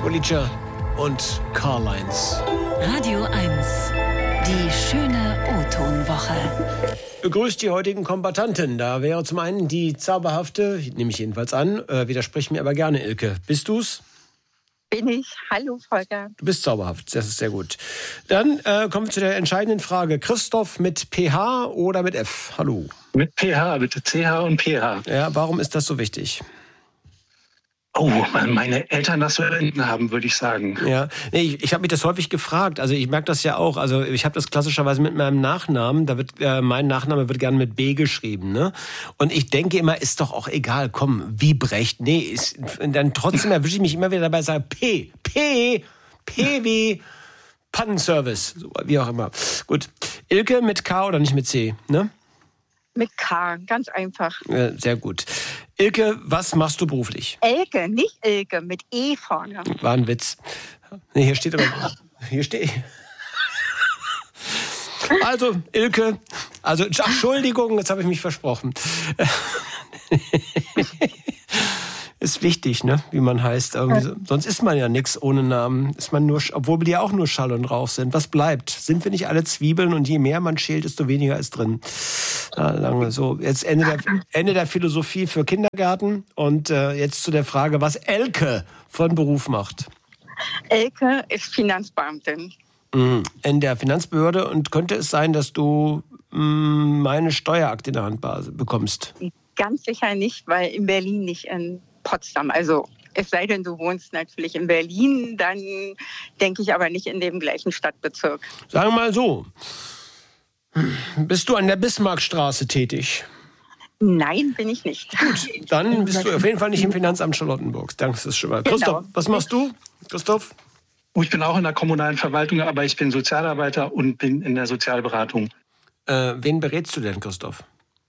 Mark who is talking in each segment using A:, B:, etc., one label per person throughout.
A: Ulitscher und Karl-Heinz.
B: Radio 1, die schöne O-Ton-Woche.
A: Begrüßt die heutigen Kombattanten. Da wäre zum einen die zauberhafte, nehme ich jedenfalls an, widersprich mir aber gerne, Ilke. Bist du's?
C: Bin ich. Hallo, Volker.
A: Du bist zauberhaft, das ist sehr gut. Dann kommen wir zu der entscheidenden Frage. Christoph mit PH oder mit F? Hallo.
D: Mit PH, bitte CH und PH.
A: Ja, warum ist das so wichtig?
D: Oh, weil meine Eltern das so erfunden haben, würde ich sagen.
A: Ja, nee, ich habe mich das häufig gefragt. Also ich merke das ja auch. Also ich habe das klassischerweise mit meinem Nachnamen. Da wird mein Nachname wird gerne mit B geschrieben, ne? Und ich denke immer, ist doch auch egal. Komm, Wiebrecht. Nee, ist, dann trotzdem erwische ich mich immer wieder dabei, sage P wie Pannenservice, so, wie auch immer. Gut, Ilke mit K oder nicht mit C, ne?
C: Mit K, ganz einfach.
A: Sehr gut. Ilke, was machst du beruflich?
C: Elke, nicht Ilke, mit E vorne.
A: War ein Witz. Nee, hier steht aber... Hier steht... Also, Ilke... Also, Entschuldigung, jetzt habe ich mich versprochen. Ist wichtig, ne, wie man heißt. Sonst ist man ja nichts ohne Namen. Ist man nur, obwohl wir ja auch nur Schall und Rauch sind. Was bleibt? Sind wir nicht alle Zwiebeln und je mehr man schält, desto weniger ist drin. Ja, so, jetzt Ende der Philosophie für Kindergarten und jetzt zu der Frage, was Elke von Beruf macht.
C: Elke ist Finanzbeamtin.
A: In der Finanzbehörde, und könnte es sein, dass du meine Steuerakte in der Hand bekommst?
C: Ganz sicher nicht, weil in Berlin nicht in Potsdam. Also es sei denn, du wohnst natürlich in Berlin, dann denke ich aber nicht in dem gleichen Stadtbezirk.
A: Sagen wir mal so, bist du an der Bismarckstraße tätig?
C: Nein, bin ich nicht.
A: Gut, dann bist du auf jeden Fall nicht im Finanzamt Charlottenburg. Danke, das ist schon mal.
C: Genau.
A: Christoph, was machst du? Christoph?
D: Ich bin auch in der kommunalen Verwaltung, aber ich bin Sozialarbeiter und bin in der Sozialberatung.
A: Wen berätst du denn, Christoph?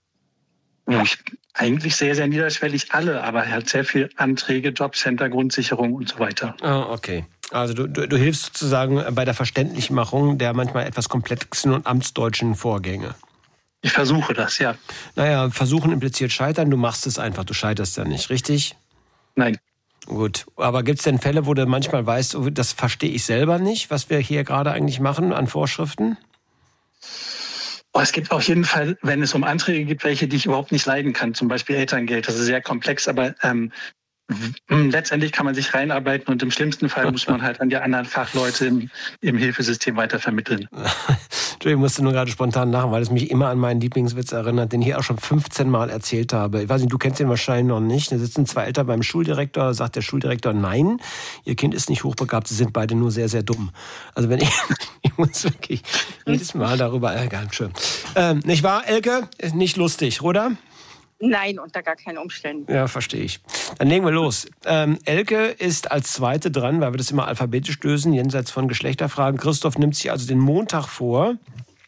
D: Eigentlich sehr, sehr niederschwellig alle, aber er hat sehr viel Anträge, Jobcenter, Grundsicherung und so weiter.
A: Ah, okay. Also du hilfst sozusagen bei der Verständlichmachung der manchmal etwas komplexen und amtsdeutschen Vorgänge.
D: Ich versuche das, ja.
A: Naja, versuchen impliziert scheitern, du machst es einfach, du scheiterst ja nicht, richtig?
D: Nein.
A: Gut, aber gibt es denn Fälle, wo du manchmal weißt, oh, das verstehe ich selber nicht, was wir hier gerade eigentlich machen an Vorschriften?
D: Es gibt auf jeden Fall, wenn es um Anträge gibt, welche, die ich überhaupt nicht leiden kann, zum Beispiel Elterngeld. Das ist sehr komplex, aber letztendlich kann man sich reinarbeiten und im schlimmsten Fall muss man halt an die anderen Fachleute im Hilfesystem weitervermitteln.
A: Ich musste nur gerade spontan lachen, weil es mich immer an meinen Lieblingswitz erinnert, den ich hier auch schon 15 Mal erzählt habe. Ich weiß nicht, du kennst den wahrscheinlich noch nicht. Da sitzen zwei Eltern beim Schuldirektor, da sagt der Schuldirektor, nein, ihr Kind ist nicht hochbegabt, sie sind beide nur sehr, sehr dumm. Also wenn ich muss wirklich jedes Mal darüber ärgern. Schön. Nicht wahr, Elke? Ist nicht lustig, oder?
C: Nein, unter gar keinen Umständen.
A: Ja, verstehe ich. Dann legen wir los. Elke ist als Zweite dran, weil wir das immer alphabetisch lösen, jenseits von Geschlechterfragen. Christoph nimmt sich also den Montag vor.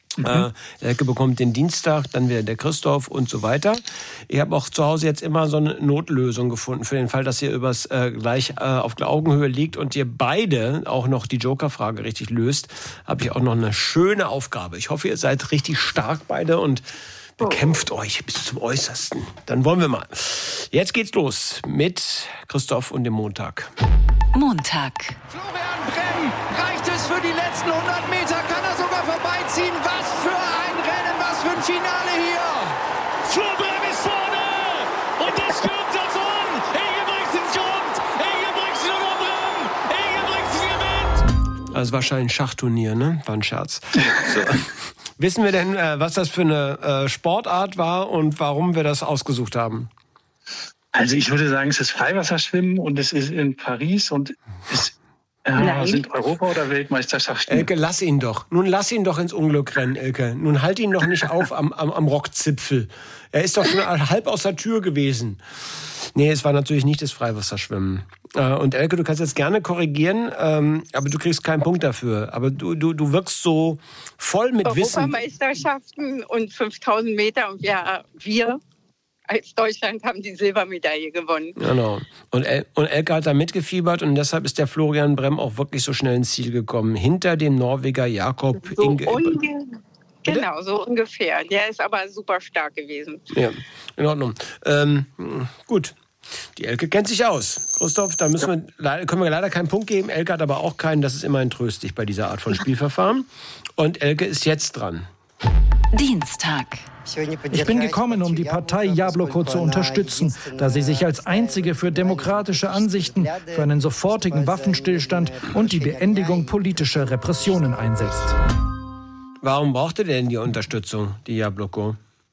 A: Elke bekommt den Dienstag, dann wieder der Christoph und so weiter. Ich habe auch zu Hause jetzt immer so eine Notlösung gefunden für den Fall, dass ihr gleich auf Augenhöhe liegt und ihr beide auch noch die Joker-Frage richtig löst, habe ich auch noch eine schöne Aufgabe. Ich hoffe, ihr seid richtig stark beide und bekämpft euch bis zum Äußersten. Dann wollen wir mal. Jetzt geht's los mit Christoph und dem Montag.
B: Montag.
E: Florian Bremm, reicht es für die letzten 100 Meter? Kann er sogar vorbeiziehen? Was für ein Rennen, was für ein Finale hier!
F: Flo Bremm ist vorne und es stürmt davon. Ingebrigtsen kommt, Ingebrigtsen über Bremm, Ingebrigtsen gewinnt.
A: Also wahrscheinlich ein Schachturnier, ne? War ein Scherz. So. Wissen wir denn, was das für eine Sportart war und warum wir das ausgesucht haben?
D: Also ich würde sagen, es ist Freiwasserschwimmen und es ist in Paris und es sind Europa- oder Weltmeisterschaften.
A: Elke, lass ihn doch. Nun lass ihn doch ins Unglück rennen, Elke. Nun halt ihn doch nicht auf am Rockzipfel. Er ist doch schon halb aus der Tür gewesen. Nee, es war natürlich nicht das Freiwasserschwimmen. Und Elke, du kannst jetzt gerne korrigieren, aber du kriegst keinen Punkt dafür. Aber du wirkst so voll mit Wissen.
C: Europameisterschaften und 5000 Meter und wir als Deutschland haben die Silbermedaille gewonnen. Genau.
A: Und Elke hat da mitgefiebert und deshalb ist der Florian Bremm auch wirklich so schnell ins Ziel gekommen. Hinter dem Norweger Jakob
C: Genau, so ungefähr. Der ist aber super stark gewesen.
A: Ja, in Ordnung. Gut. Die Elke kennt sich aus. Christoph, da können wir leider keinen Punkt geben. Elke hat aber auch keinen. Das ist immerhin tröstlich bei dieser Art von Spielverfahren. Und Elke ist jetzt dran.
B: Dienstag.
G: Ich bin gekommen, um die Partei Jabloko zu unterstützen, da sie sich als einzige für demokratische Ansichten, für einen sofortigen Waffenstillstand und die Beendigung politischer Repressionen einsetzt.
A: Warum braucht ihr denn die Unterstützung, die Jabloko?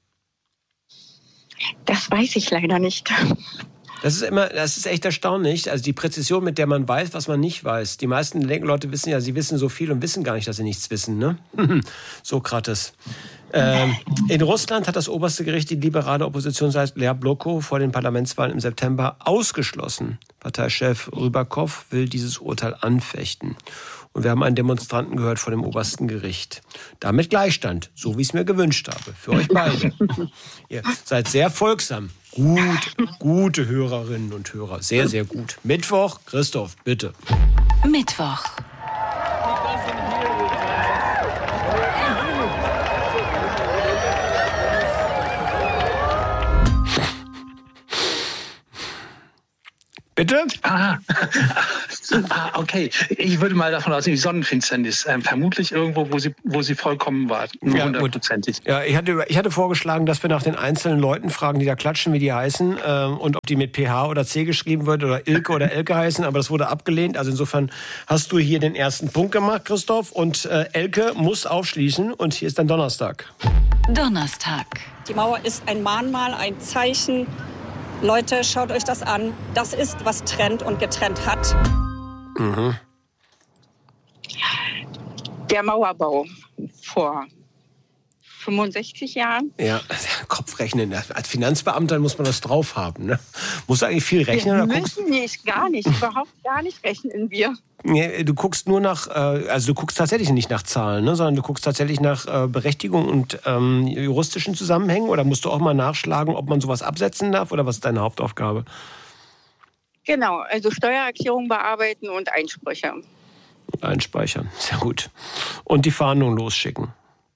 C: Das weiß ich leider nicht.
A: Das ist echt erstaunlich. Also die Präzision, mit der man weiß, was man nicht weiß. Die meisten Leute wissen ja, sie wissen so viel und wissen gar nicht, dass sie nichts wissen, ne? Sokrates. In Russland hat das oberste Gericht die liberale Oppositionsseite Jabloko vor den Parlamentswahlen im September ausgeschlossen. Parteichef Rybakov will dieses Urteil anfechten. Und wir haben einen Demonstranten gehört vor dem obersten Gericht. Damit Gleichstand, so wie ich es mir gewünscht habe. Für euch beide. Ihr seid sehr folgsam. Gute Hörerinnen und Hörer. Sehr, sehr gut. Mittwoch, Christoph, bitte.
B: Mittwoch.
A: Bitte?
D: Okay. Ich würde mal davon ausgehen, die Sonnenfinsternis. Vermutlich irgendwo, wo sie vollkommen war. Hundertprozentig.
A: Ja, ich hatte vorgeschlagen, dass wir nach den einzelnen Leuten fragen, die da klatschen, wie die heißen und ob die mit PH oder C geschrieben wird oder Ilke oder Elke heißen, aber das wurde abgelehnt. Also insofern hast du hier den ersten Punkt gemacht, Christoph, und Elke muss aufschließen und hier ist dann Donnerstag.
B: Donnerstag.
H: Die Mauer ist ein Mahnmal, ein Zeichen. Leute, schaut euch das an. Das ist, was trennt und getrennt hat.
A: Mhm.
C: Der Mauerbau vor 65 Jahren.
A: Ja, Kopfrechnen. Als Finanzbeamter muss man das drauf haben. Ne? Musst du eigentlich viel rechnen?
C: Wir müssen nicht, gar nicht. Überhaupt gar nicht rechnen wir.
A: Nee, du guckst nur nach, also du guckst tatsächlich nicht nach Zahlen, ne, sondern du guckst tatsächlich nach Berechtigung und juristischen Zusammenhängen, oder musst du auch mal nachschlagen, ob man sowas absetzen darf, oder was ist deine Hauptaufgabe?
C: Genau, also Steuererklärung bearbeiten und Einsprüche.
A: Einspeichern, sehr gut. Und die Fahndung losschicken.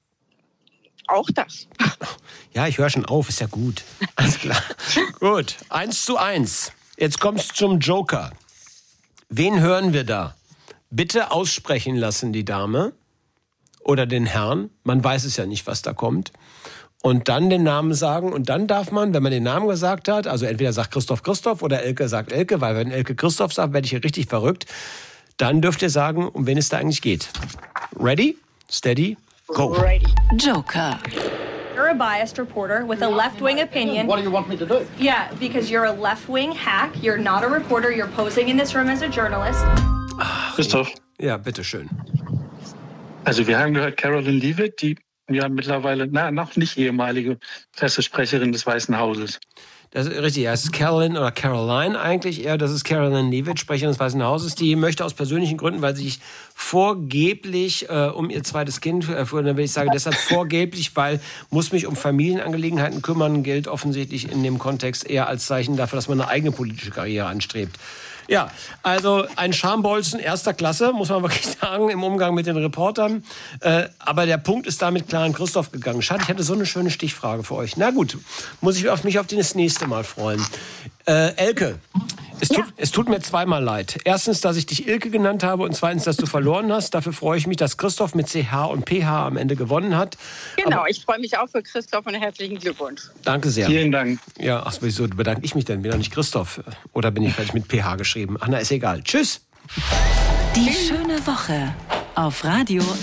C: Auch das.
A: Ja, ich höre schon auf, ist ja gut. Alles klar. Gut, 1:1. Jetzt kommst du zum Joker. Wen hören wir da? Bitte aussprechen lassen, die Dame oder den Herrn. Man weiß es ja nicht, was da kommt. Und dann den Namen sagen. Und dann darf man, wenn man den Namen gesagt hat, also entweder sagt Christoph Christoph oder Elke sagt Elke, weil wenn Elke Christoph sagt, werde ich hier richtig verrückt. Dann dürft ihr sagen, um wen es da eigentlich geht. Ready? Steady? Go.
C: Ready.
B: Joker.
I: You're a biased reporter with a left-wing opinion.
J: What do you want me to do?
I: Yeah, because you're a left-wing hack. You're not a reporter. You're posing in this room as a journalist.
D: Christoph?
A: Ja, bitteschön.
D: Also wir haben gehört, Caroline Leavitt, die ja mittlerweile noch nicht ehemalige Pressesprecherin des Weißen Hauses.
A: Das ist richtig, ja, es ist Caroline oder Caroline eigentlich eher, das ist Caroline Leavitt, Sprecherin des Weißen Hauses, die möchte aus persönlichen Gründen, weil sie sich vorgeblich um ihr zweites Kind, dann will ich sagen, deshalb vorgeblich, weil muss mich um Familienangelegenheiten kümmern, gilt offensichtlich in dem Kontext eher als Zeichen dafür, dass man eine eigene politische Karriere anstrebt. Ja, also ein Schambolzen erster Klasse, muss man wirklich sagen, im Umgang mit den Reportern. Aber der Punkt ist damit klar an Christoph gegangen. Schade, ich hatte so eine schöne Stichfrage für euch. Na gut, muss ich mich auf das nächste Mal freuen. Elke, es tut mir zweimal leid. Erstens, dass ich dich Ilke genannt habe und zweitens, dass du verloren hast. Dafür freue ich mich, dass Christoph mit CH und PH am Ende gewonnen hat.
C: Genau, ich freue mich auch für Christoph und herzlichen Glückwunsch.
A: Danke sehr.
D: Vielen Dank.
A: Ja, ach, wieso bedanke ich mich denn? Bin doch nicht Christoph. Oder bin ich vielleicht mit PH geschrieben? Ach, na, ist egal. Tschüss.
B: Die schöne Woche auf Radio